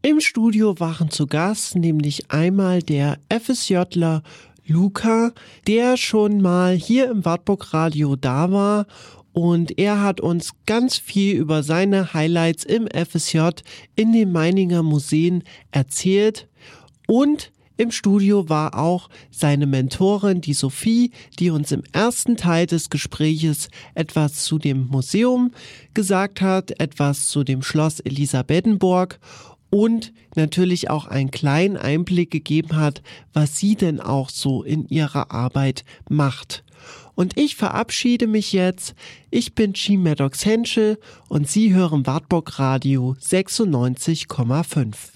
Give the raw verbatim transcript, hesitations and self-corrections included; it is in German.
Im Studio waren zu Gast nämlich einmal der FSJler Luca, der schon mal hier im Wartburg Radio da war, und er hat uns ganz viel über seine Highlights im F S J in den Meininger Museen erzählt. Und im Studio war auch seine Mentorin, die Sophie, die uns im ersten Teil des Gespräches etwas zu dem Museum gesagt hat, etwas zu dem Schloss Elisabethenburg und natürlich auch einen kleinen Einblick gegeben hat, was sie denn auch so in ihrer Arbeit macht. Und ich verabschiede mich jetzt. Ich bin Jean Maddox Henschel und Sie hören Wartburg Radio sechsundneunzig Komma fünf.